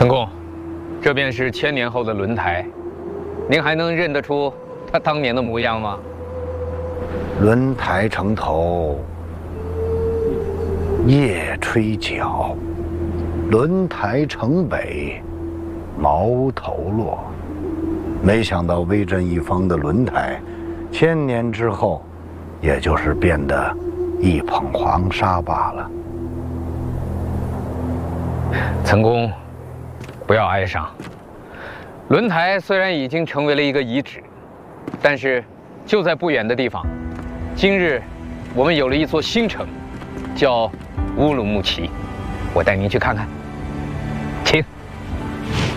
陈公，这便是1000年后的轮台，您还能认得出它当年的模样吗？ 轮台城头夜吹角，轮台城北茅头落。没想到威震一方的轮台，1000年之后，也就是变得一捧黄沙罢了。 陈公，不要哀伤。轮台虽然已经成为了一个遗址，但是就在不远的地方，今日我们有了一座新城，叫乌鲁木齐。我带您去看看。